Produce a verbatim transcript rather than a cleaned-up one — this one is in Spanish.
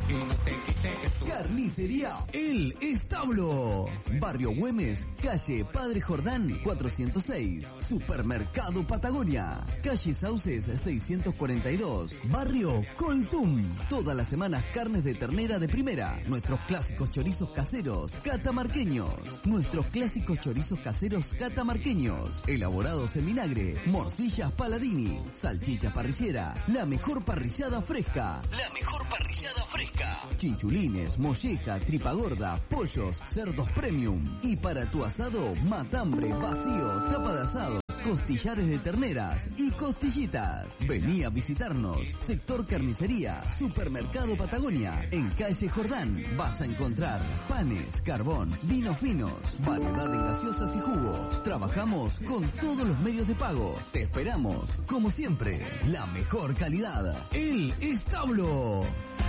Carnicería El Establo, Barrio Güemes, calle Padre Jordán cuatrocientos seis. Supermercado Patagonia, calle Sauces seiscientos cuarenta y dos, Barrio Coltum. Todas las semanas carnes de ternera de primera, nuestros clásicos chorizos caseros catamarqueños, nuestros clásicos chorizos caseros catamarqueños, elaborados en vinagre, morcillas Paladini, salchicha parrillera, la mejor parrillada fresca, la mejor parrillada fresca, chinchulines, molleja, tripa gorda, pollos, cerdos premium, y para tu asado, matambre, vacío, tapa de asados, costillares de terneras y costillitas. Vení a visitarnos. Sector Carnicería, Supermercado Patagonia, en calle Jordán. Vas a encontrar panes, carbón, vinos finos, variedad en gaseosas y jugos. Trabajamos con todos los medios de pago. Te esperamos, como siempre, la mejor calidad. El Establo.